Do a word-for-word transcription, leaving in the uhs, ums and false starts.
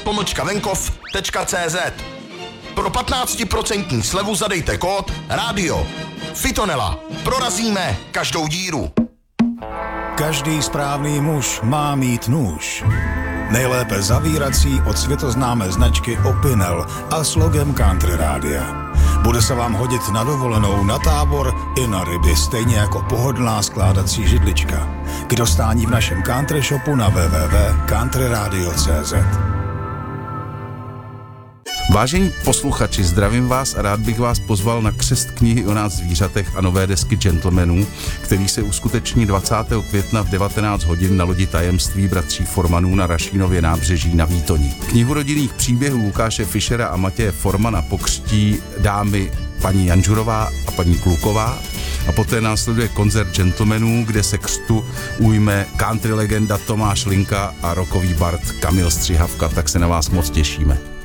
pomlčka venkov tečka cé zet. Pro patnáct procent slevu zadejte kód rádio. Fitonela. Prorazíme každou díru. Každý správný muž má mít nůž. Nejlépe zavírací od světoznámé značky Opinel a s logem Country Rádia. Bude se vám hodit na dovolenou, na tábor i na ryby, stejně jako pohodlná skládací židlička. K dostání v našem country shopu na w w w tečka country radio tečka cé zet. Vážení posluchači, zdravím vás a rád bych vás pozval na křest knihy o nás zvířatech a nové desky Gentlemanů, který se uskuteční dvacátého května v devatenáct hodin na lodi Tajemství bratří Formanů na Rašínově nábřeží na Výtoni. Knihu rodinných příběhů Lukáše Fischera a Matěje Formana pokřtí dámy paní Janžurová a paní Kluková a poté následuje koncert Gentlemanů, kde se křtu ujme country legenda Tomáš Linka a rockový bard Kamil Střihavka, tak se na vás moc těšíme.